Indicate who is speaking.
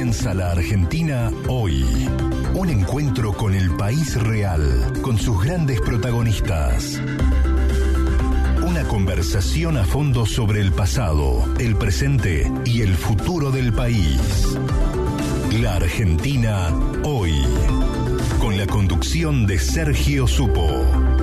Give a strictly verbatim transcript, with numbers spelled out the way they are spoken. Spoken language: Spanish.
Speaker 1: Comienza La Argentina hoy. Un encuentro con el país real, con sus grandes protagonistas. Una conversación a fondo sobre el pasado, el presente y el futuro del país. La Argentina hoy. Con la conducción de Sergio Supo.